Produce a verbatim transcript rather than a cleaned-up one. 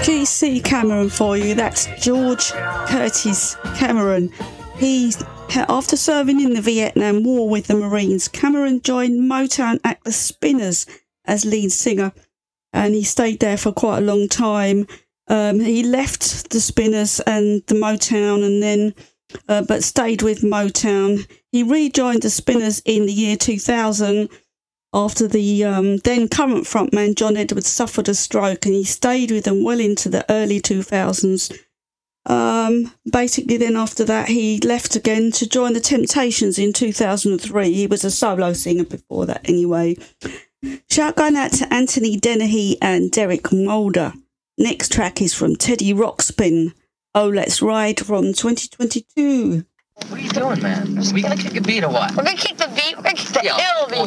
G C Cameron for you. That's George Curtis Cameron. He, after serving in the Vietnam War with the Marines, Cameron joined Motown act The Spinners as lead singer, and he stayed there for quite a long time. Um, he left the Spinners and the Motown, and then uh, but stayed with Motown. He rejoined the Spinners in the year two thousand. After the um, then current frontman John Edwards suffered a stroke, and he stayed with them well into the early two thousands. Um, basically, then after that, he left again to join the Temptations in two thousand three. He was a solo singer before that anyway. Shout going out to Anthony Dennehy and Derek Mulder. Next track is from Teddy Rockspin. Oh, Let's Ride from twenty twenty-two. What are you doing, man? Are we going to kick a beat or what? We're gonna kick the beat. We're gonna kick the Yo. ill beat.